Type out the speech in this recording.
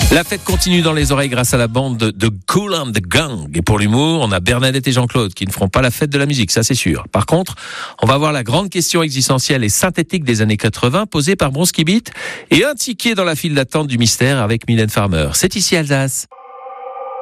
La fête continue dans les oreilles grâce à la bande de Kool and the Gang. Et pour l'humour, on a Bernadette et Jean-Claude qui ne feront pas la fête de la musique, ça c'est sûr. Par contre, on va voir la grande question existentielle et synthétique des années 80 posée par Bronski Beat et un ticket dans la file d'attente du mystère avec Mylène Farmer. C'est ici Alsace.